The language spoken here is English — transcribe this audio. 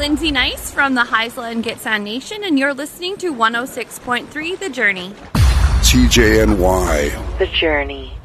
Lindsay Nice from the Haisla and Gitxsan Nation, and you're listening to 106.3 The Journey. TJNY. The Journey.